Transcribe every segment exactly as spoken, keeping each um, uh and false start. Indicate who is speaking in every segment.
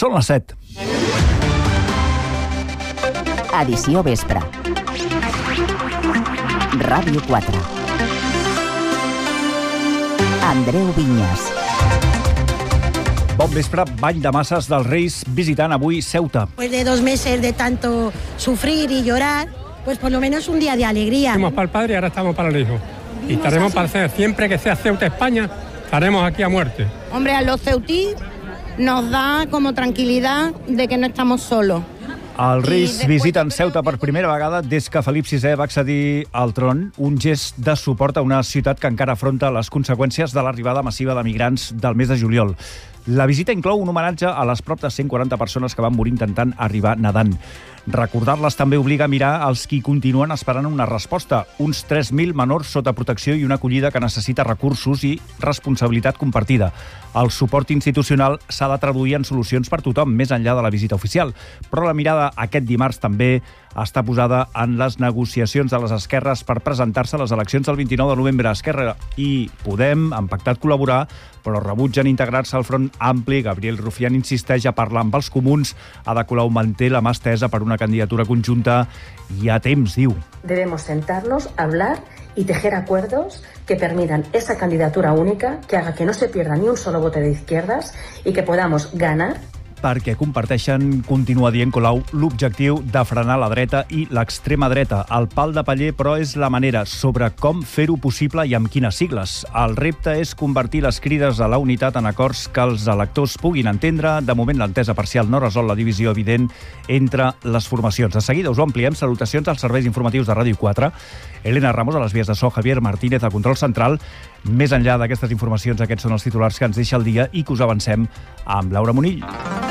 Speaker 1: Són les set.
Speaker 2: Edició vespre. Ràdio quatre. Andreu Vinyes.
Speaker 1: Bon vespre, Ball de Masses dels Reis visitant avui Ceuta.
Speaker 3: Después de dos meses de tanto sufrir y llorar, pues por lo menos un día de alegría.
Speaker 4: Fuimos para el padre y ahora estamos para el hijo. Y estaremos para hacer, siempre que sea Ceuta, España, estaremos aquí a muerte.
Speaker 5: Hombre, a los ceutí nos da como tranquilidad de que no estamos solos.
Speaker 1: Els Reis visiten Ceuta per primera vegada des que Felip sisè va accedir al tron, un gest de suport a una ciutat que encara afronta les conseqüències de l'arribada massiva de migrants del mes de juliol. La visita inclou un homenatge a les prop de cent quaranta persones que van morir intentant arribar nedant. Recordar-les també obliga a mirar els qui continuen esperant una resposta, uns tres mil menors sota protecció i una acollida que necessita recursos i responsabilitat compartida. El suport institucional s'ha de traduir en solucions per tothom, més enllà de la visita oficial. Però la mirada aquest dimarts també està posada en les negociacions de les esquerres per presentar-se a les eleccions del vint-i-nou de novembre. Esquerra i Podem han pactat col·laborar, però rebutgen integrar-se al Front Ampli. Gabriel Rufián insisteix a parlar amb els comuns. Ada Colau manté la mà estesa per una candidatura conjunta. Hi ha temps, diu.
Speaker 6: Debemos sentarnos, hablar y tejer acuerdos que permitan esa candidatura única, que haga que no se pierda ni un solo voto de izquierdas y que podamos ganar.
Speaker 1: Perquè comparteixen, continua dient Colau, l'objectiu de frenar la dreta i l'extrema dreta. El pal de paller, però, és la manera sobre com fer-ho possible i amb quines sigles. El repte és convertir les crides a la unitat en acords que els electors puguin entendre. De moment, l'entesa parcial no resol la divisió evident entre les formacions. De seguida us ho ampliem. Salutacions als serveis informatius de Ràdio quatre. Elena Ramos a les vies de so, Javier Martínez a control central. Més enllà d'aquestes informacions, aquests són els titulars que ens deixa el dia i que us avancem amb Laura Monill.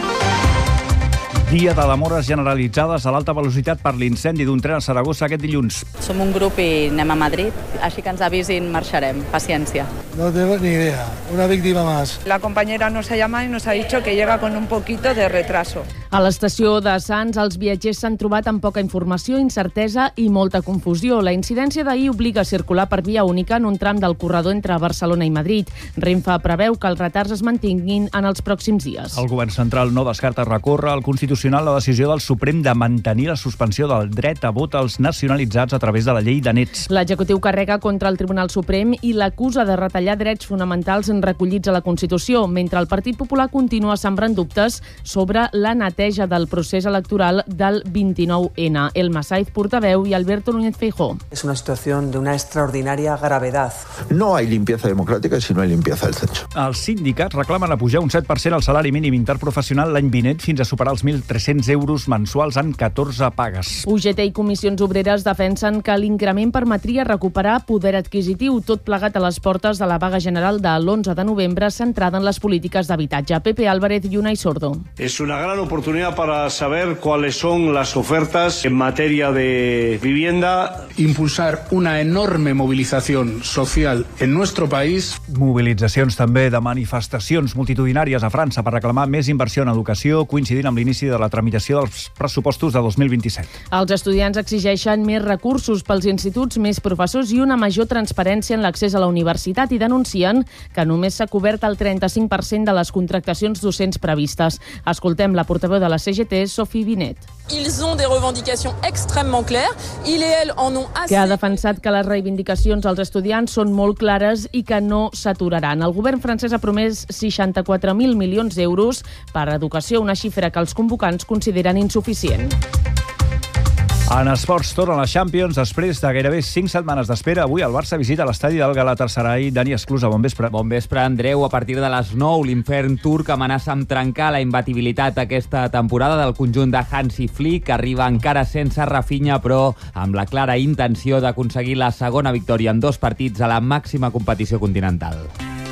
Speaker 1: Dia de demores generalitzades a l'alta velocitat per l'incendi d'un tren a Saragossa aquest dilluns.
Speaker 7: Som un grup i anem a Madrid, així que ens avisin, marxarem. Paciència.
Speaker 8: No tengo ni idea. Una víctima más.
Speaker 9: La compañera nos ha llamado y nos ha dicho que llega con un poquito de retraso.
Speaker 10: A l'estació de Sants, els viatgers s'han trobat amb poca informació, incertesa i molta confusió. La incidència d'ahir obliga a circular per via única en un tram del corredor entre Barcelona i Madrid. Renfe preveu que els retards es mantinguin en els pròxims dies.
Speaker 1: El govern central no descarta recórrer al Constitucional la decisió del Suprem de mantenir la suspensió del dret a vot als nacionalitzats a través de la llei de nets.
Speaker 10: L'executiu carrega contra el Tribunal Suprem i l'acusa de retallar drets fonamentals recollits a la Constitució, mentre el Partit Popular continua sembrant dubtes sobre la neteja del procés electoral del vint-i-nou ene. Elma Saiz, portaveu, i Alberto Núñez Feijóo.
Speaker 11: Es una situación de una extraordinaria gravedad.
Speaker 12: No hay limpieza democrática si no hay limpieza del censo.
Speaker 1: Els sindicats reclamen a pujar un set per cent al salari mínim interprofessional l'any vinent fins a superar els mil tres-cents euros mensuals en catorze pagues.
Speaker 10: U Ge Te i Comissions Obreres defensen que l'increment permetria recuperar poder adquisitiu, tot plegat a les portes de la vaga general de l'onze de novembre centrada en les polítiques d'habitatge. Pepe Álvarez i Unai Sordo.
Speaker 13: Es una gran oportunidad para saber cuáles son las ofertas en materia de vivienda.
Speaker 14: Impulsar una enorme movilización social en nuestro país.
Speaker 1: Mobilitzacions també de manifestacions multitudinàries a França per reclamar més inversió en educació, coincidint amb l'inici de la tramitació dels pressupostos de dos mil vint-i-set.
Speaker 10: Els estudiants exigeixen més recursos pels instituts, més professors i una major transparència en l'accés a la universitat i denuncien que només s'ha cobert el trenta-cinc per cent de les contractacions docents previstes. Escoltem la portaveu de la C G T, Sophie Binet.
Speaker 15: Ils ont des revendications extrêmement claires. Ils et elles en ont assez.
Speaker 10: Que ha defensat que les reivindicacions dels estudiants són molt clares i que no s'aturaran. El govern francès ha promès seixanta-quatre mil milions d'euros per a educació, una xifra que els convocants consideren insuficient.
Speaker 1: En esports, torna a la Champions després de gairebé cinc setmanes d'espera. Avui el Barça visita l'estadi del Galatasaray. Dani Esclusa, bon vespre.
Speaker 16: Bon vespre, Andreu. A partir de les nou, l'infern turc amenaça amb trencar la imbatibilitat aquesta temporada del conjunt de Hansi Flick, que arriba encara sense Rafinha, però amb la clara intenció d'aconseguir la segona victòria en dos partits a la màxima competició continental.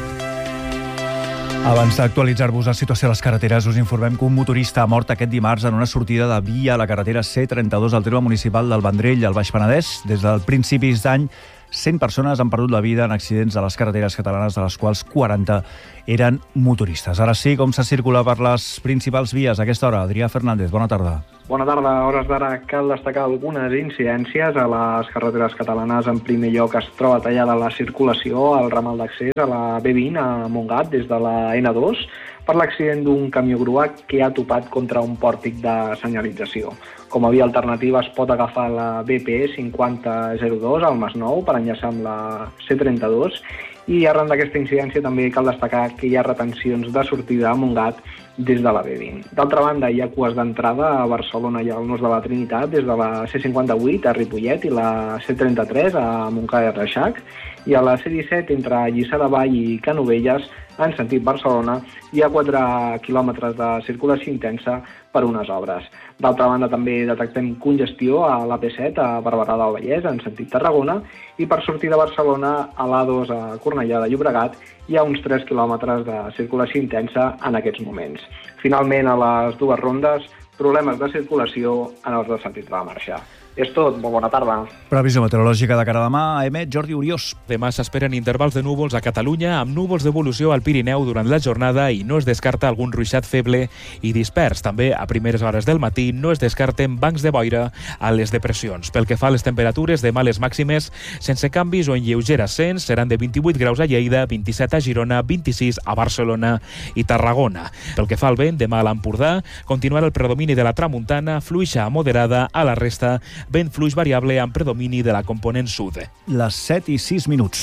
Speaker 1: Abans d'actualitzar-vos la situació a les carreteres, us informem que un motorista ha mort aquest dimarts en una sortida de via a la carretera C trenta-dos al terme municipal del Vendrell, al Baix Penedès. Des del principis d'any, cent persones han perdut la vida en accidents a les carreteres catalanes, de les quals quaranta eren motoristes. Ara sí, com se circula per les principals vies a aquesta hora? Adrià Fernández, bona tarda.
Speaker 17: Bona tarda. A hores d'ara cal destacar algunes incidències a les carreteres catalanes. En primer lloc es troba tallada la circulació al ramal d'accés a la B vint a Montgat des de la ena dos per l'accident d'un camió grua que ha topat contra un pòrtic de senyalització. Com a via alternativa es pot agafar la B P cinquanta zero dos al Masnou per enllaçar amb la C trenta-dos i arran d'aquesta incidència també cal destacar que hi ha retencions de sortida a Montgat des de la B vint. D'altra banda, hi ha cues d'entrada a Barcelona i al Nus de la Trinitat des de la C cinquanta-vuit a Ripollet i la C trenta-tres a Montcada i Reixac, i a la C disset entre Lliçà de Vall i Canovelles en sentit Barcelona hi ha quatre quilòmetres de circulació intensa per unes obres. D'altra banda, també detectem congestió a l'A P set a Barberà del Vallès en sentit Tarragona i per sortir de Barcelona a l'A dos a Cornellà de Llobregat hi ha uns tres quilòmetres de circulació intensa en aquests moments. Finalment, a les dues rondes, problemes de circulació en els dos sentits de la marxa. És tot, molt bona tarda.
Speaker 1: Previsió meteorològica de cara a demà, emet Jordi Oriós.
Speaker 18: Demà s'esperen intervals de núvols a Catalunya amb núvols d'evolució al Pirineu durant la jornada i no es descarta algun ruixat feble i dispers. També a primeres hores del matí no es descarten bancs de boira a les depressions. Pel que fa a les temperatures, demà les màximes sense canvis o en lleuger ascens seran de vint-i-vuit graus a Lleida, vint-i-set a Girona, vint-i-sis a Barcelona i Tarragona. Pel que fa al vent, demà a l'Empordà continuarà el predomini de la tramuntana, fluixa a moderada a la resta, vent fluix variable amb predomini de la component sud.
Speaker 1: Les set i sis minuts.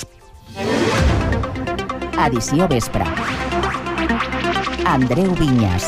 Speaker 2: Edició vespre. Andreu Vinyes.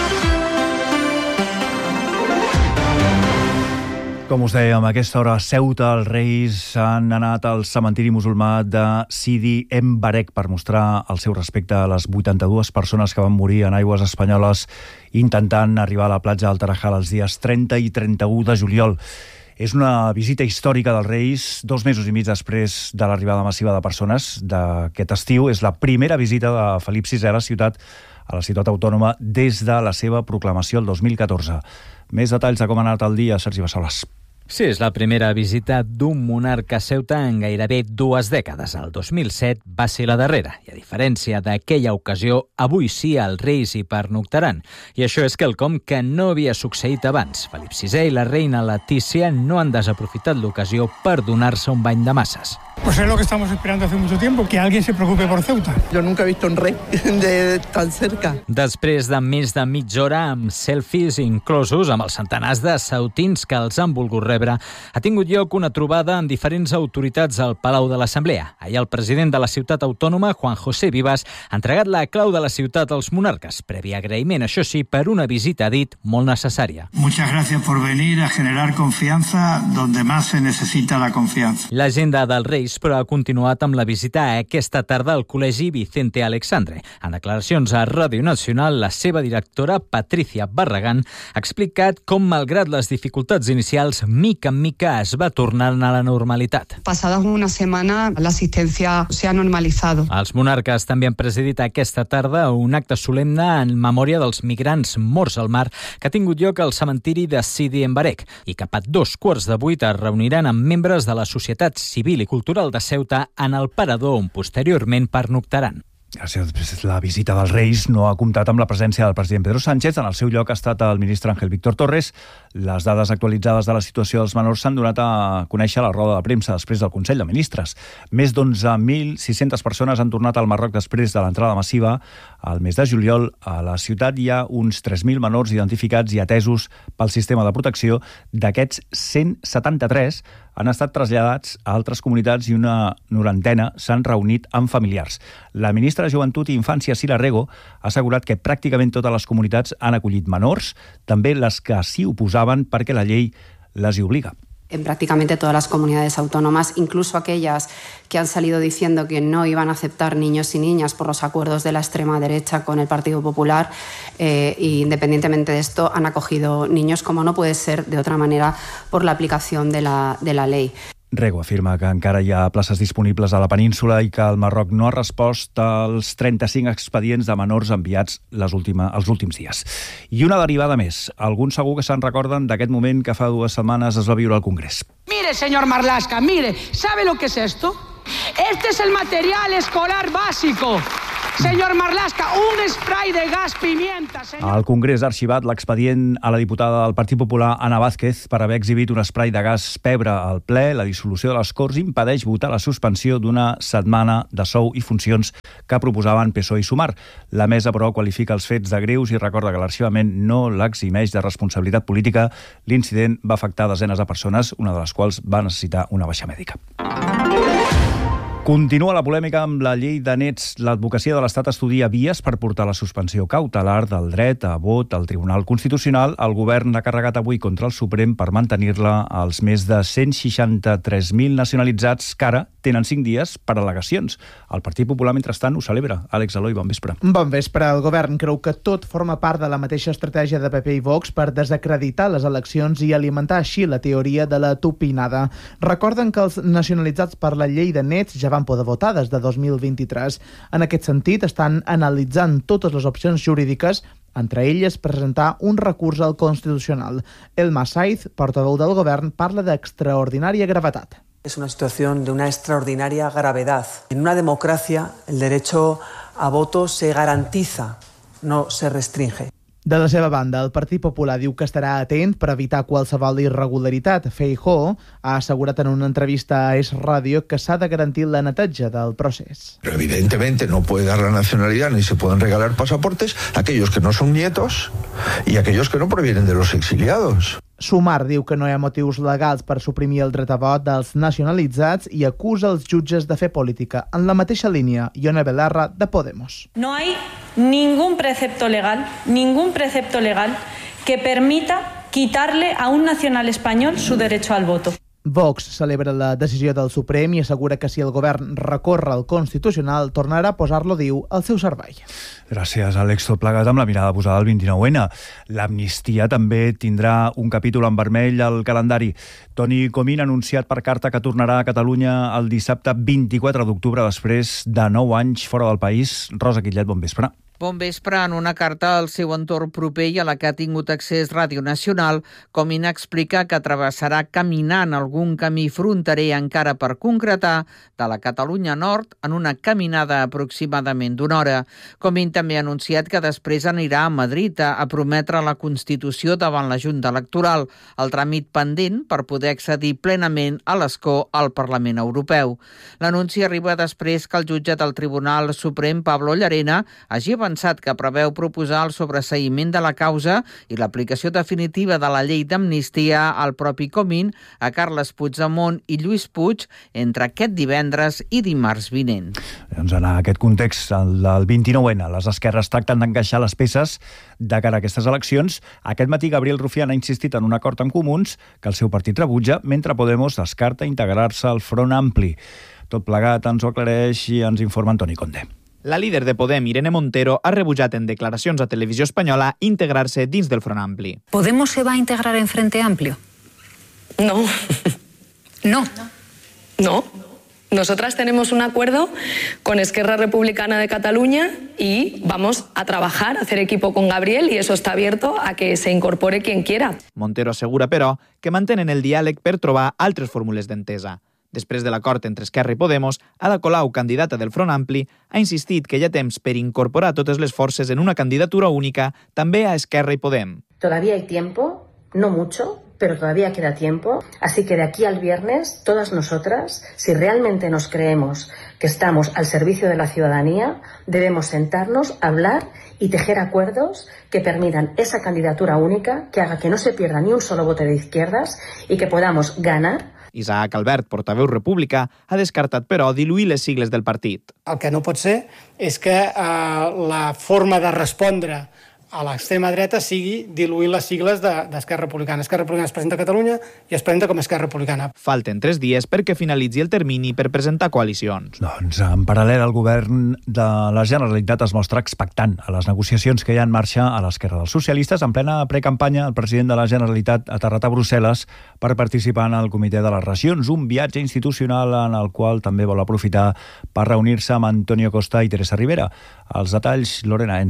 Speaker 1: Com us dèiem, a aquesta hora a Ceuta els Reis han anat al cementiri musulmà de Sidi Embarek per mostrar el seu respecte a les vuitanta-dues persones que van morir en aigües espanyoles intentant arribar a la platja del Tarajal els dies trenta i trenta-u de juliol. És una visita històrica dels Reis, dos mesos i mig després de l'arribada massiva de persones d'aquest estiu. És la primera visita de Felip sisè a la ciutat, a la ciutat autònoma, des de la seva proclamació el dos mil catorze. Més detalls de com ha anat el dia, Sergi Bassoles.
Speaker 19: Sí, és la primera visita d'un monarca a Ceuta en gairebé dues dècades. El dos mil set va ser la darrera i, a diferència d'aquella ocasió, avui sí els Reis hi pernoctaran. I això és quelcom que no havia succeït abans. Felip sisè i la reina Letícia no han desaprofitat l'ocasió per donar-se un bany de masses.
Speaker 20: Pues es lo que estamos esperando hace mucho tiempo, que alguien se preocupe por Ceuta.
Speaker 21: Yo nunca he visto un rey de tan cerca.
Speaker 19: Després de més de mitja hora amb selfies inclosos amb els centenars de ceutins que els han volgut rebre, ha tingut lloc una trobada amb diferents autoritats al Palau de l'Assemblea. Ahir el president de la ciutat autònoma, Juan José Vivas, ha entregat la clau de la ciutat als monarques, previ agraïment, això sí, per una visita, ha dit, molt necessària.
Speaker 22: Muchas gracias por venir a generar confianza donde más se necesita la confianza.
Speaker 19: L'agenda del Reis, però, ha continuat amb la visita aquesta tarda al Col·legi Vicente Alexandre. En declaracions a Ràdio Nacional, la seva directora, Patricia Barragán, ha explicat com, malgrat les dificultats inicials, mica en mica es va tornant a la normalitat.
Speaker 23: Pasada una setmana, la asistencia se ha normalizado.
Speaker 19: Els monarques també han presidit aquesta tarda un acte solemne en memòria dels migrants morts al mar que ha tingut lloc al cementiri de Sidi Embarek i cap a dos quarts de vuit es reuniran amb membres de la societat civil i cultural de Ceuta en el parador on posteriorment pernoctaran.
Speaker 1: Gràcies. La visita dels Reis no ha comptat amb la presència del president Pedro Sánchez. En el seu lloc ha estat el ministre Ángel Víctor Torres. Les dades actualitzades de la situació dels menors s'han donat a conèixer a la roda de premsa després del Consell de Ministres. Més d'onze mil sis-centes persones han tornat al Marroc després de l'entrada massiva. Al mes de juliol, a la ciutat hi ha uns tres mil menors identificats i atesos pel sistema de protecció. D'aquests, cent setanta-tres han estat traslladats a altres comunitats i una norantena s'han reunit amb familiars. La ministra de Joventut i Infància, Sila Rego, ha assegurat que pràcticament totes les comunitats han acollit menors, també les que s'hi oposaven perquè la llei les hi obliga.
Speaker 24: En prácticamente todas las comunidades autónomas, incluso aquellas que han salido diciendo que no iban a aceptar niños y niñas por los acuerdos de la extrema derecha con el Partido Popular, eh, e independientemente de esto, han acogido niños, como no puede ser de otra manera, por la aplicación de la, de la ley.
Speaker 1: Rego afirma que encara hi ha places disponibles a la península i que el Marroc no ha respost als trenta-cinc expedients de menors enviats les última, els últims dies. I una derivada més. Alguns segur que se'n recorden d'aquest moment que fa dues setmanes es va viure al Congrés.
Speaker 25: Mire, señor Marlaska, mire, ¿sabe lo que es esto? Este es el material escolar básico.
Speaker 3: Señor Marlaska, un spray de gas pimienta. Señor...
Speaker 1: El Congrés ha arxivat l'expedient a la diputada del Partit Popular, Ana Vázquez, per haver exhibit un spray de gas pebre al ple. La dissolució de les Corts impedeix votar la suspensió d'una setmana de sou i funcions que proposaven P S O E i Sumar. La mesa, però, qualifica els fets de greus i recorda que l'arxivament no l'eximeix de responsabilitat política. L'incident va afectar desenes de persones, una de les quals va necessitar una baixa mèdica. Continua la polèmica amb la llei de nets. L'advocacia de l'Estat estudia vies per portar la suspensió cautelar del dret a vot al Tribunal Constitucional. El govern ha carregat avui contra el Suprem per mantenir-la als més de cent seixanta-tres mil nacionalitzats que ara tenen cinc dies per al·legacions. El Partit Popular, mentrestant, ho celebra. Àlex Eloi, bon vespre.
Speaker 4: Bon vespre. El govern creu que tot forma part de la mateixa estratègia de P P i Vox per desacreditar les eleccions i alimentar així la teoria de la tupinada. Recorden que els nacionalitzats per la llei de nets ja van poder votar des de dos mil vint-i-tres. En aquest sentit, estan analitzant totes les opcions jurídiques, entre elles presentar un recurs al Constitucional. Elma Saiz, portaveu del govern, parla d'extraordinària gravetat.
Speaker 11: Es una situación de una extraordinaria gravedad. En una democracia, el derecho a voto se garantiza, no se restringe.
Speaker 4: De la seva banda, el Partit Popular diu que estarà atent per evitar qualsevol irregularitat. Feijóo ha assegurat en una entrevista a Es Radio que s'ha de garantir la neteja del procés.
Speaker 12: Pero evidentemente no puede dar la nacionalidad ni se pueden regalar pasaportes a aquellos que no son nietos y a aquellos que no provienen de los exiliados.
Speaker 4: Sumar diu que no hi ha motius legals per suprimir el dret a vot dels nacionalitzats i acusa els jutges de fer política. En la mateixa línia, Ione Belarra, de Podemos.
Speaker 5: No hay ningún precepto legal, ningún precepto legal que permita quitarle a un nacional español su derecho al voto.
Speaker 4: Vox celebra la decisió del Suprem i assegura que si el govern recorre al Constitucional tornarà a posar-lo, diu, al seu servei.
Speaker 1: Gràcies, Àlex. Tot plegat amb la mirada posada al vint-i-nou ene. L'amnistia també tindrà un capítol en vermell al calendari. Toni Comín ha anunciat per carta que tornarà a Catalunya el dissabte vint-i-quatre d'octubre després de nou anys fora del país. Rosa Quillet, bon vespre.
Speaker 6: Bon vespre. En una carta al seu entorn proper i a la que ha tingut accés Ràdio Nacional, Comín explica que travessarà caminant algun camí fronterer encara per concretar de la Catalunya Nord en una caminada aproximadament d'una hora. Comín també ha anunciat que després anirà a Madrid a prometre la Constitució davant la Junta Electoral, el tràmit pendent per poder accedir plenament a l'escó al Parlament Europeu. L'anunci arriba després que el jutge del Tribunal Suprem, Pablo Llarena, hagi avançat que preveu proposar el sobreseïment de la causa i l'aplicació definitiva de la llei d'amnistia al propi Comín, a Carles Puigdemont i Lluís Puig entre aquest divendres i dimarts vinent.
Speaker 1: Doncs en aquest context, el del vint-i-nou ene, les esquerres tracten d'encaixar les peces de cara a aquestes eleccions. Aquest matí Gabriel Rufián ha insistit en un acord amb Comuns que el seu partit rebutja, mentre Podemos descarta integrar-se al Front Ampli. Tot plegat ens ho aclareix i ens informa Antoni Conde.
Speaker 25: La líder de Podem, Irene Montero, ha rebutjat en declaracions a Televisió Espanyola integrar-se dins del Front Ampli.
Speaker 26: ¿Podemos se va a integrar en Frente Amplio?
Speaker 27: No.
Speaker 26: No.
Speaker 27: No. Nosotras tenemos un acuerdo con Esquerra Republicana de Cataluña y vamos a trabajar, a hacer equipo con Gabriel, y eso está abierto a que se incorpore quien quiera.
Speaker 25: Montero assegura, però, que mantenen el diàleg per trobar altres fórmules d'entesa. Després de l'acord entre Esquerra i Podemos, Ada Colau, candidata del Front Ampli, ha insistit que hi ha temps per incorporar totes les forces en una candidatura única també a Esquerra i Podem.
Speaker 28: Todavía hay tiempo, no mucho, pero todavía queda tiempo. Así que de aquí al viernes, todas nosotras, si realmente nos creemos que estamos al servicio de la ciudadanía, debemos sentarnos, hablar y tejer acuerdos que permitan esa candidatura única, que haga que no se pierda ni un solo voto de izquierdas y que podamos ganar.
Speaker 25: Isaac Albert, portaveu republicà, ha descartat, però, diluir les sigles del partit.
Speaker 29: El que no pot ser és que eh, la forma de respondre a l'extrema dreta sigui diluir les sigles d'Esquerra Republicana. Esquerra Republicana es presenta a Catalunya i es presenta com a Esquerra Republicana.
Speaker 25: Falten tres dies perquè finalitzi el termini per presentar coalicions.
Speaker 1: Doncs, en paral·lel, el govern de la Generalitat es mostra expectant a les negociacions que hi ha en marxa a l'esquerra dels socialistes. En plena precampanya, el president de la Generalitat ha aterrat a Brussel·les per participar en el Comitè de les Regions, un viatge institucional en el qual també vol aprofitar per reunir-se amb Antonio Costa i Teresa Rivera. Els detalls, Lorena Ens.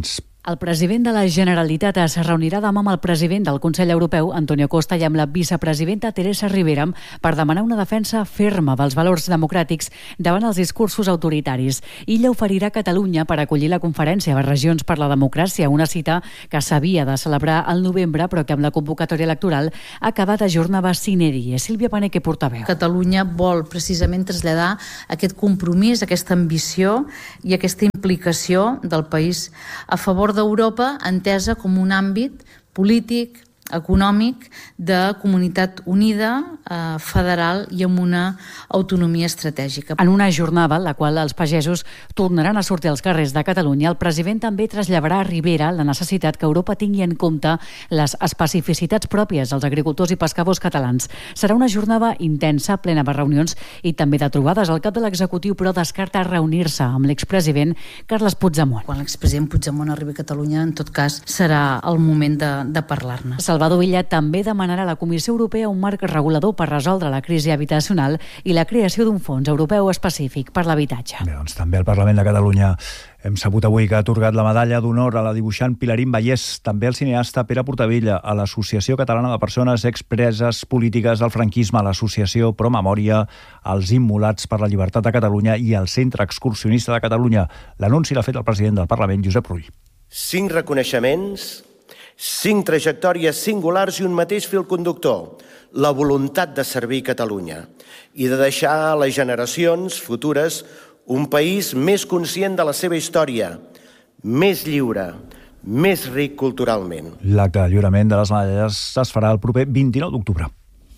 Speaker 7: El president de la Generalitat es reunirà demà amb el president del Consell Europeu, Antonio Costa, i amb la vicepresidenta Teresa Rivera per demanar una defensa ferma dels valors democràtics davant els discursos autoritaris. Illa oferirà Catalunya per acollir la conferència de Regions per la Democràcia, una cita que s'havia de celebrar al novembre, però que amb la convocatòria electoral ha acabat ajornada sine die. Sílvia Paneque, portaveu.
Speaker 8: Catalunya vol precisament traslladar aquest compromís, aquesta ambició i aquesta implicació del país a favor d'Europa, entesa com un àmbit polític, econòmic, de comunitat unida, eh, federal i amb una autonomia estratègica.
Speaker 7: En una jornada en la qual els pagesos tornaran a sortir als carrers de Catalunya, el president també traslladarà a Rivera la necessitat que Europa tingui en compte les especificitats pròpies dels agricultors i pescadors catalans. Serà una jornada intensa, plena de reunions i també de trobades. El cap de l'executiu, però, descarta reunir-se amb l'expresident Carles Puigdemont.
Speaker 8: Quan l'expresident Puigdemont arribi a Catalunya, en tot cas, serà el moment de, de parlar-ne.
Speaker 7: Salvador Illa també demanarà a la Comissió Europea un marc regulador per resoldre la crisi habitacional i la creació d'un fons europeu específic per l'habitatge.
Speaker 1: Bé, doncs també el Parlament de Catalunya hem sabut avui que ha atorgat la medalla d'honor a la dibuixant Pilarín Vallès, també al cineasta Pere Portavilla, a l'Associació Catalana de Persones Expreses Polítiques del Franquisme, a l'Associació Pro Memòria, als Immolats per la Llibertat de Catalunya i al Centre Excursionista de Catalunya. L'anunci l'ha fet el president del Parlament, Josep Rull.
Speaker 9: Cinc reconeixements, cinc trajectòries singulars i un mateix fil conductor, la voluntat de servir Catalunya i de deixar a les generacions futures un país més conscient de la seva història, més lliure, més ric culturalment.
Speaker 1: L'acte de lliurament de les medalles es farà el proper vint-i-nou d'octubre.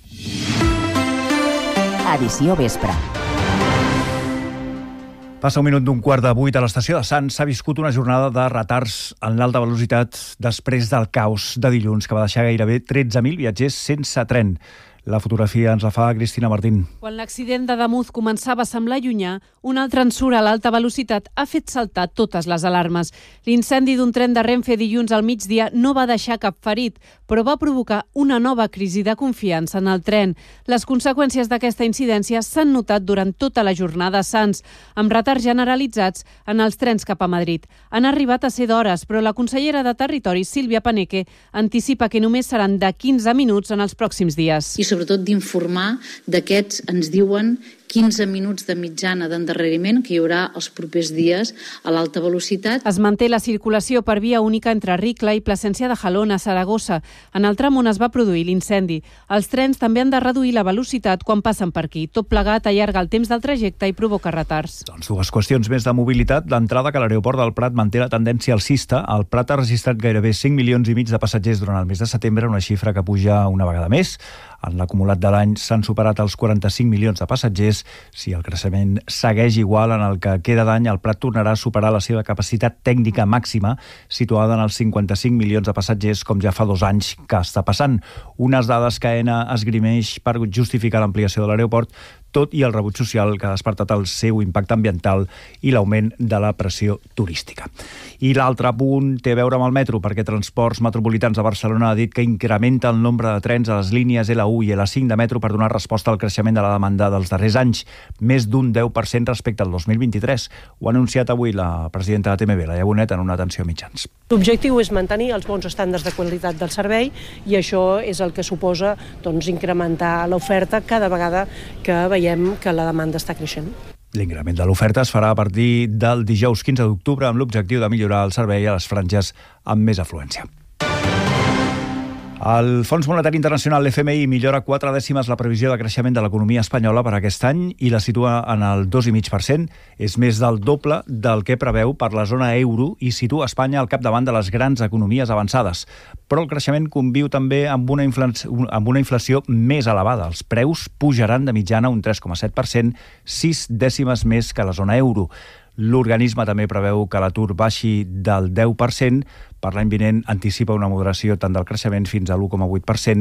Speaker 2: Edició Vespre.
Speaker 1: Passa un minut d'un quart de vuit. A l'estació de Sants s'ha viscut una jornada de retards en l'alta velocitat després del caos de dilluns que va deixar gairebé tretze mil viatgers sense tren. La fotografia ens la fa Cristina Martín.
Speaker 10: Quan l'accident de Damuz començava a semblar llunyà, un altre ensurt a l'alta velocitat ha fet saltar totes les alarmes. L'incendi d'un tren de Renfe dilluns al migdia no va deixar cap ferit, però va provocar una nova crisi de confiança en el tren. Les conseqüències d'aquesta incidència s'han notat durant tota la jornada a Sants, amb retards generalitzats en els trens cap a Madrid. Han arribat a ser d'hores, però la consellera de Territori, Sílvia Paneque, anticipa que només seran de quinze minuts en els pròxims dies.
Speaker 13: I sobretot d'informar d'aquests, ens diuen, quinze minuts de mitjana d'endarreriment que hi haurà els propers dies a l'alta velocitat.
Speaker 10: Es manté la circulació per via única entre Ricla i Plasència de Jalón a Saragossa, en el tram on es va produir l'incendi. Els trens també han de reduir la velocitat quan passen per aquí. Tot plegat allarga el temps del trajecte i provoca retards.
Speaker 1: Doncs dues qüestions més de mobilitat. D'entrada, que l'aeroport del Prat manté la tendència alcista. El Prat ha registrat gairebé cinc milions i mig de passatgers durant el mes de setembre, una xifra que puja una vegada més. En l'acumulat de l'any s'han superat els quaranta-cinc milions de passatgers. Si el creixement segueix igual en el que queda d'any, el Prat tornarà a superar la seva capacitat tècnica màxima, situada en els cinquanta-cinc milions de passatgers, com ja fa dos anys que està passant. Unes dades que Aena esgrimeix per justificar l'ampliació de l'aeroport, tot i el rebuig social que ha despertat el seu impacte ambiental i l'augment de la pressió turística. I l'altre punt té a veure amb el metro, perquè Transports Metropolitans de Barcelona ha dit que incrementa el nombre de trens a les línies L u i L cinc de metro per donar resposta al creixement de la demanda dels darrers anys, més d'un deu per cent respecte al dos mil vint-i-tres. Ho ha anunciat avui la presidenta de T M B, Laia Bonet, en una atenció a mitjans.
Speaker 14: L'objectiu és mantenir els bons estàndards de qualitat del servei i això és el que suposa doncs, incrementar l'oferta cada vegada que veiem que la demanda està creixent.
Speaker 1: L'increment de l'oferta es farà a partir del dijous quinze d'octubre amb l'objectiu de millorar el servei a les franges amb més afluència. El Fons Monetari Internacional, l'F M I, millora quatre dècimes la previsió de creixement de l'economia espanyola per aquest any i la situa en el dos coma cinc per cent. És més del doble del que preveu per la zona euro i situa Espanya al capdavant de les grans economies avançades. Però el creixement conviu també amb una, inflació, amb una inflació més elevada. Els preus pujaran de mitjana un tres coma set per cent, sis dècimes més que la zona euro. L'organisme també preveu que l'atur baixi del deu per cent. Per l'any vinent anticipa una moderació tant del creixement fins a l'u coma vuit per cent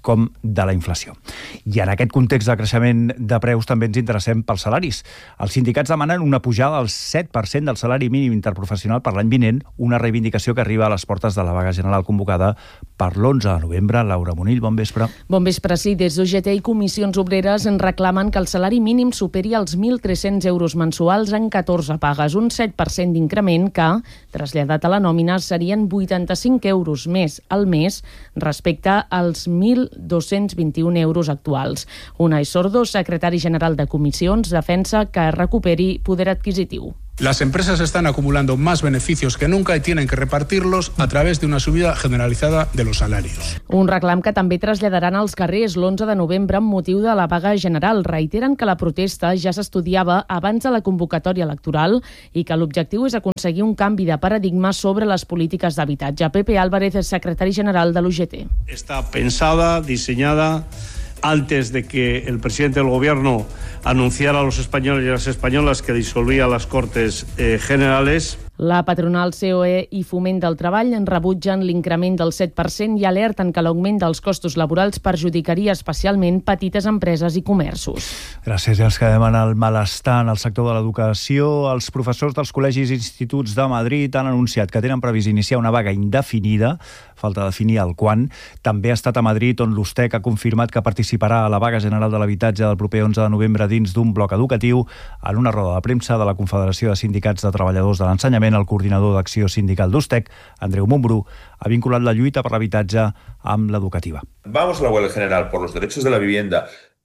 Speaker 1: com de la inflació. I en aquest context de creixement de preus també ens interessem pels salaris. Els sindicats demanen una pujada del set per cent del salari mínim interprofessional per l'any vinent, una reivindicació que arriba a les portes de la vaga general convocada per l'onze de novembre. Laura Monill, bon vespre.
Speaker 15: Bon vespre, sí. Des d'U G T i Comissions Obreres en reclamen que el salari mínim superi els mil tres-cents euros mensuals en catorze pagues, un set per cent d'increment que, traslladat a la nòmina, serien vuitanta-cinc euros més al mes respecte als mil dos-cents vint-i-un euros actuals. Unai Sordo, secretari general de Comissions, defensa que recuperi poder adquisitiu.
Speaker 16: Las empresas están acumulando más beneficios que nunca y tienen que repartirlos a través de una subida generalizada de los salarios.
Speaker 15: Un reclam que també traslladaran als carrers l'onze de novembre amb motiu de la vaga general. Reiteren que la protesta ja s'estudiava abans de la convocatòria electoral i que l'objectiu és aconseguir un canvi de paradigma sobre les polítiques d'habitatge. Pepe Álvarez és secretari general de l'U G T.
Speaker 17: Está pensada, diseñada antes de que el presidente del gobierno anunciara a los españoles y a las españolas que disolvía las Cortes eh, Generales.
Speaker 15: La patronal C O E i Foment del Treball en rebutgen l'increment del set per cent i alerten que l'augment dels costos laborals perjudicaria especialment petites empreses i comerços.
Speaker 1: Gràcies. I ens quedem en el malestar en el sector de l'educació. Els professors dels col·legis i instituts de Madrid han anunciat que tenen previst iniciar una vaga indefinida. Falta definir el quan. També ha estat a Madrid on l'USTEC ha confirmat que participarà a la vaga general de l'habitatge del proper onze de novembre dins d'un bloc educatiu. En una roda de premsa de la Confederació de Sindicats de Treballadors de l'Ensenyament, el coordinador d'acció sindical d'USTEC, Andreu Montbrú, ha vinculat la lluita per l'habitatge amb l'educativa.
Speaker 18: Vamos a la huelga general por los derechos de la vivienda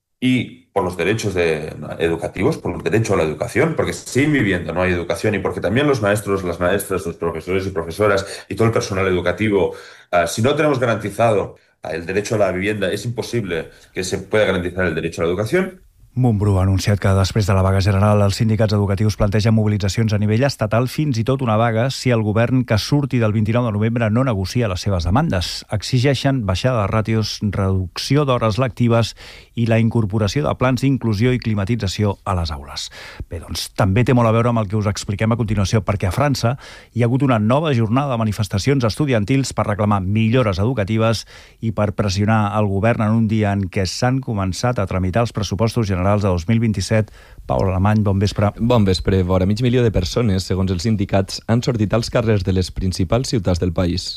Speaker 18: y por los derechos de, educativos, por el derecho a la educación, porque sin vivienda no hay educación y porque también los maestros, las maestras, los profesores y profesoras y todo el personal educativo, uh, si no tenemos garantizado el derecho a la vivienda, es imposible que se pueda garantizar el derecho a la educación.
Speaker 1: Montbrú ha anunciat que després de la vaga general els sindicats educatius plantegen mobilitzacions a nivell estatal, fins i tot una vaga si el govern que surti del vint-i-nou de novembre no negocia les seves demandes. Exigeixen baixada de ràtios, reducció d'hores lectives i la incorporació de plans d'inclusió i climatització a les aules. Bé, doncs també té molt a veure amb el que us expliquem a continuació, perquè a França hi ha hagut una nova jornada de manifestacions estudiantils per reclamar millores educatives i per pressionar el govern en un dia en què s'han començat a tramitar els pressupostos generals de dos mil vint-i-set. Pau Alemany, bon vespre.
Speaker 19: Bon vespre. Vora mig milió de persones, segons els sindicats, han sortit als carrers de les principals ciutats del país.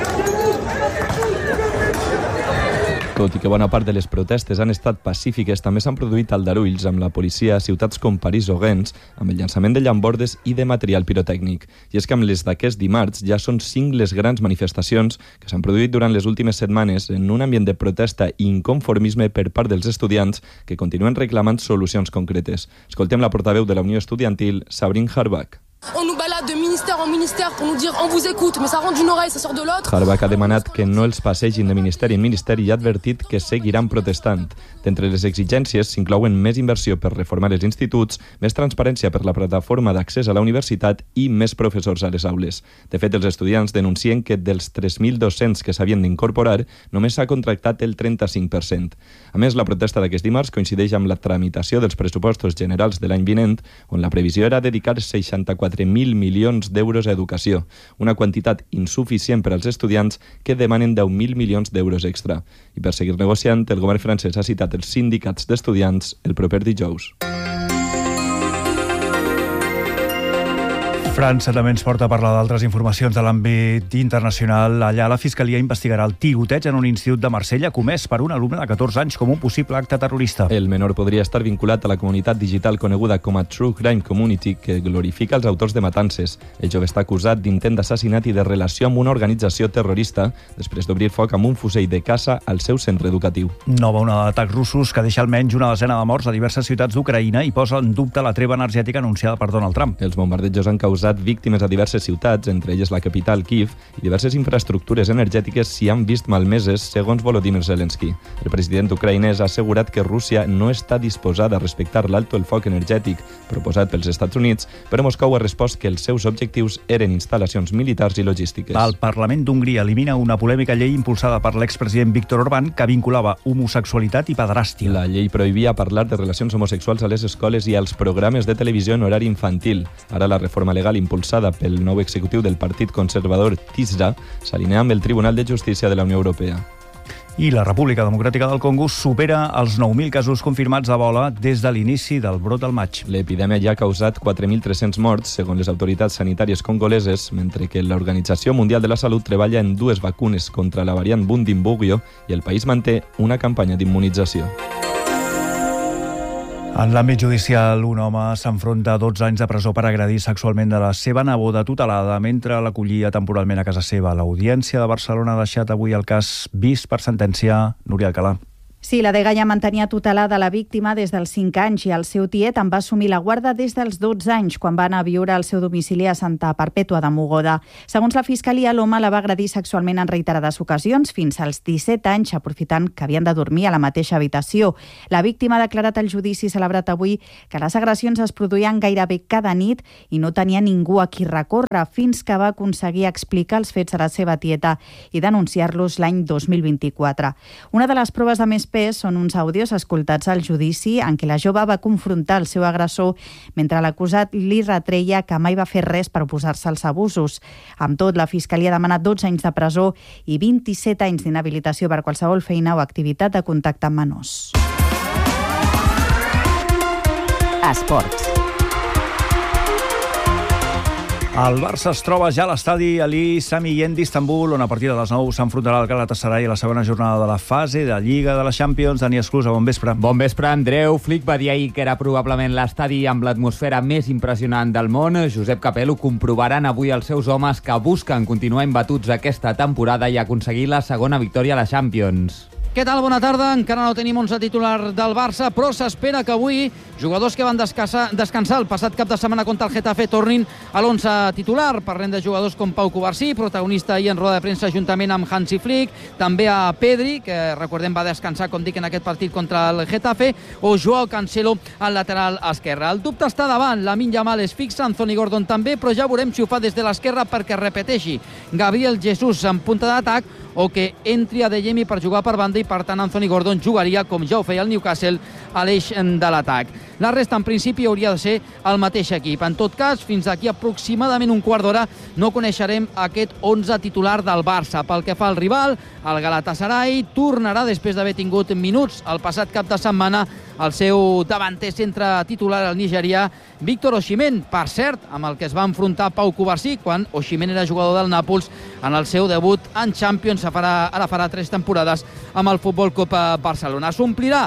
Speaker 19: Tot i que bona part de les protestes han estat pacífiques, també s'han produït aldarulls amb la policia a ciutats com París o Rennes, amb el llançament de llambordes i de material pirotècnic. I és que amb les d'aquest dimarts ja són cinc les grans manifestacions que s'han produït durant les últimes setmanes en un ambient de protesta i inconformisme per part dels estudiants que continuen reclamant solucions concretes. Escoltem la portaveu de la Unió Estudiantil, Sabrin Harbach.
Speaker 20: On nous balade de ministère en ministère pour nous dire on vous écoute, mais ça rentre d'une oreille, ça sort de l'autre.
Speaker 19: Harbach ha demanat que no els passegin de ministeri en ministeri i ha advertit que seguiran protestant. D'entre les exigències s'inclouen més inversió per reformar els instituts, més transparència per la plataforma d'accés a la universitat i més professors a les aules. De fet, els estudiants denuncien que dels tres mil dos-cents que s'havien d'incorporar, només s'ha contractat el trenta-cinc per cent. A més, la protesta d'aquest dimarts coincideix amb la tramitació dels pressupostos generals de l'any vinent, on la previsió era dedicar seixanta-quatre mil milions d'euros a educació, una quantitat insuficient per als estudiants que demanen deu mil milions d'euros extra. I per seguir negociant, el govern francès ha citat els sindicats d'estudiants el proper dijous.
Speaker 1: França també ens porta a parlar d'altres informacions de l'àmbit internacional. Allà la Fiscalia investigarà el tiroteig en un institut de Marsella comès per un alumne de catorze anys com un possible acte terrorista.
Speaker 19: El menor podria estar vinculat a la comunitat digital coneguda com a True Crime Community, que glorifica els autors de matances. El jove està acusat d'intent d'assassinat i de relació amb una organització terrorista després d'obrir foc amb un fusell de caça al seu centre educatiu.
Speaker 1: Nova onada d'atacs russos que deixa almenys una desena de morts a diverses ciutats d'Ucraïna i posa en dubte la treva energètica anunciada per Donald Trump.
Speaker 19: Els bombardejos han causat víctimes a diverses ciutats, entre elles la capital Kyiv, i diverses infraestructures energètiques s'hi han vist malmeses, segons Volodymyr Zelensky. El president ucraïnès ha assegurat que Rússia no està disposada a respectar l'alto el foc energètic proposat pels Estats Units, però Moscou ha respost que els seus objectius eren instal·lacions militars i logístiques.
Speaker 1: El Parlament d'Hongria elimina una polèmica llei impulsada per l'expresident Viktor Orbán que vinculava homosexualitat i pederàstia.
Speaker 19: La llei prohibia parlar de relacions homosexuals a les escoles i als programes de televisió en horari infantil. Ara la reforma legal impulsada pel nou executiu del Partit Conservador Tisza s'alinea amb el Tribunal de Justícia de la Unió Europea.
Speaker 1: I la República Democràtica del Congo supera els nou mil casos confirmats d'Ebola des de l'inici del brot al maig.
Speaker 19: L'epidèmia ja ha causat quatre mil tres-cents morts, segons les autoritats sanitàries congoleses, mentre que l'Organització Mundial de la Salut treballa en dues vacunes contra la variant Bundibugyo i el país manté una campanya d'immunització.
Speaker 1: En l'àmbit judicial, un home s'enfronta a dotze anys de presó per agredir sexualment de la seva neboda tutelada mentre l'acollia temporalment a casa seva. L'Audiència de Barcelona ha deixat avui el cas vist per sentència. Núria Alcalà.
Speaker 3: Sí, la dgaia mantenia tutelada la víctima des dels cinc anys i el seu tiet en va assumir la guarda des dels dotze anys, quan va anar a viure al seu domicili a Santa Perpètua de Mogoda. Segons la Fiscalia, l'home la va agredir sexualment en reiterades ocasions, fins als disset anys, aprofitant que havien de dormir a la mateixa habitació. La víctima ha declarat al judici celebrat avui que les agressions es produïen gairebé cada nit i no tenia ningú a qui recórrer, fins que va aconseguir explicar els fets a la seva tieta i denunciar-los l'any dos mil vint-i-quatre. Una de les proves de més pes són uns àudios escoltats al judici en què la jove va confrontar el seu agressor mentre l'acusat li retreia que mai va fer res per oposar-se als abusos. Amb tot, la Fiscalia ha demanat dotze anys de presó i vint-i-set anys d'inhabilitació per qualsevol feina o activitat de contacte amb menors.
Speaker 2: Esports.
Speaker 1: El Barça es troba ja a l'estadi Ali Sami Yen d'Istanbul, on a partir de les nou s'enfrontarà el Galatasaray a la segona jornada de la fase de Lliga de la Champions. Dani Esclusa, bon vespre.
Speaker 4: Bon vespre, Andreu. Flick va dir ahir que era probablement l'estadi amb l'atmosfera més impressionant del món. Josep Capello comprovaran avui els seus homes que busquen continuar imbatuts aquesta temporada i aconseguir la segona victòria a la Champions.
Speaker 5: Què tal? Bona tarda. Encara no tenim onze titular del Barça, però s'espera que avui jugadors que van descansar, descansar el passat cap de setmana contra el Getafe tornin a l'onze titular. Parlem de jugadors com Pau Covarsí, protagonista ahir en roda de premsa juntament amb Hansi Flick, també a Pedri, que recordem va descansar, com dic, en aquest partit contra el Getafe, o Joao Cancelo al lateral esquerre. El dubte està davant. Lamine Yamal és fixa, Anthony Gordon també, però ja veurem si ho fa des de l'esquerra perquè repeteixi Gabriel Jesus en punta d'atac o que entri a De Jemi per jugar per banda i per tant Anthony Gordon jugaria, com ja ho feia el Newcastle, a l'eix de l'atac. La resta, en principi, hauria de ser el mateix equip. En tot cas, fins d'aquí aproximadament un quart d'hora no coneixerem aquest onze titular del Barça. Pel que fa al rival, el Galatasaray tornarà, després d'haver tingut minuts el passat cap de setmana, el seu davanter centre titular, el nigerià Víctor Osimhen, per cert, amb el que es va enfrontar Pau Covarsí quan Osimhen era jugador del Nàpols en el seu debut en Champions, farà, ara farà tres temporades amb el Futbol Club Barcelona. S'omplirà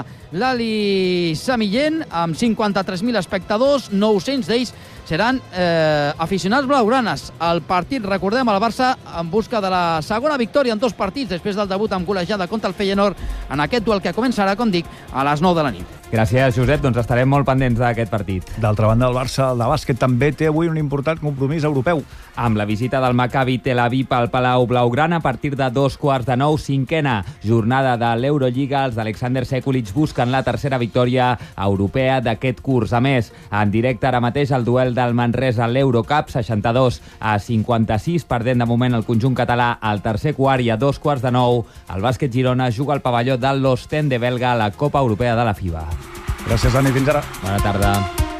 Speaker 5: l'Ali Sami Yen amb cinquanta-tres mil espectadors, nou-cents d'ells seran eh, aficionats blaugranes. El partit, recordem, el Barça en busca de la segona victòria en dos partits després del debut amb golejada contra el Feyenoord en aquest duel que començarà, com dic, a les nou de la nit.
Speaker 4: Gràcies, Josep. Doncs estarem molt pendents d'aquest partit.
Speaker 1: D'altra banda, el Barça, el de bàsquet, també té avui un important compromís europeu.
Speaker 4: Amb la visita del Maccabi Tel Aviv al Palau Blaugrana a partir de dos quarts de nou, cinquena jornada de l'Eurolliga. Els d'Alexander Sekulic busquen la tercera victòria europea d'aquest curs. A més, en directe ara mateix el duel del Manresa a l'Eurocup, seixanta-dos a cinquanta-sis, perdent de moment el conjunt català al tercer quart i a dos quarts de nou. El bàsquet Girona juga al pavelló de l'Ostende belga a la Copa Europea de la FIBA.
Speaker 1: Gràcies, Dani. Fins ara.
Speaker 4: Bona tarda.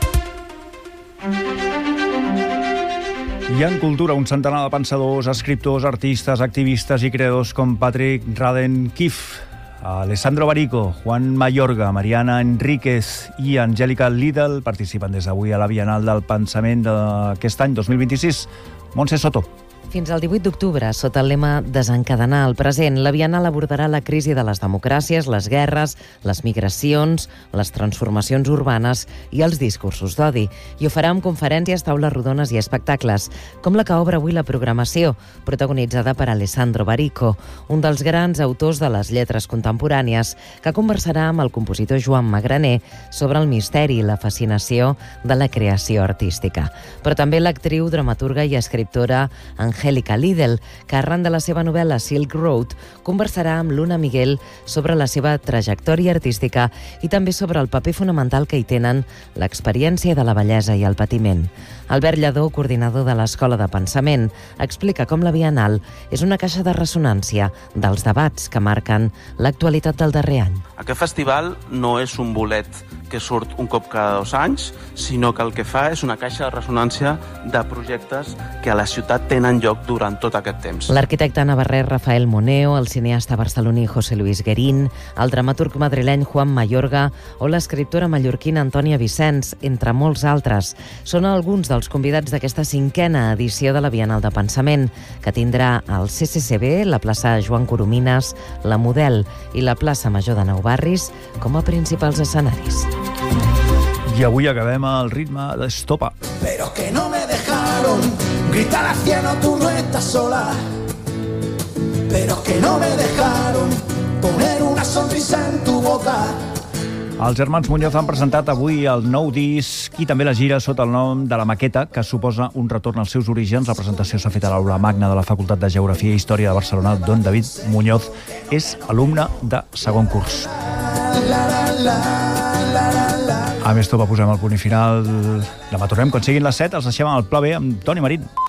Speaker 1: I en cultura, un centenar de pensadors, escriptors, artistes, activistes i creadors com Patrick Radden Keefe, Alessandro Barico, Juan Mayorga, Mariana Enríquez i Angélica Lidl participen des d'avui a la Bienal del Pensament d'aquest any dos mil vint-i-sis. Montse Soto.
Speaker 11: Fins al divuit d'octubre, sota el lema Desencadenar el present, la Bienal abordarà la crisi de les democràcies, les guerres, les migracions, les transformacions urbanes i els discursos d'odi. I ho farà amb conferències, taules rodones i espectacles, com la que obre avui la programació, protagonitzada per Alessandro Barico, un dels grans autors de les lletres contemporànies, que conversarà amb el compositor Joan Magraner sobre el misteri i la fascinació de la creació artística. Però també l'actriu, dramaturga i escriptora Angélica Lidl, que arran de la seva novel·la Silk Road conversarà amb Luna Miguel sobre la seva trajectòria artística i també sobre el paper fonamental que hi tenen l'experiència de la bellesa i el patiment. Albert Lladó, coordinador de l'Escola de Pensament, explica com la Bienal és una caixa de ressonància dels debats que marquen l'actualitat del darrer any.
Speaker 12: Aquest festival no és un bolet que surt un cop cada dos anys, sinó que el que fa és una caixa de ressonància de projectes que a la ciutat tenen lloc lloc durant tot aquest temps.
Speaker 11: L'arquitecte navarrès Rafael Moneo, el cineasta barceloní José Luis Guerín, el dramaturg madrileny Juan Mayorga o l'escriptora mallorquina Antònia Vicenç, entre molts altres. Són alguns dels convidats d'aquesta cinquena edició de la Bienal de Pensament, que tindrà el C C C B, la plaça Joan Coromines, la Model i la plaça Major de Nou Barris com a principals escenaris.
Speaker 1: I avui acabem al ritme d'Estopa.
Speaker 6: Pero que no me dejaron gritar al cielo, tú no estás sola. Pero que no me dejaron poner una sonrisa en tu boca.
Speaker 1: Els germans Muñoz han presentat avui el nou disc i també la gira sota el nom de La Maqueta, que suposa un retorn als seus orígens. La presentació s'ha fet a l'Aula Magna de la Facultat de Geografia i Història de Barcelona, d'on David Muñoz és alumne de segon curs. A més, tot va posem el punt i final. Demà tornem quan siguin les set. Els deixem al Pla B amb Toni Marín.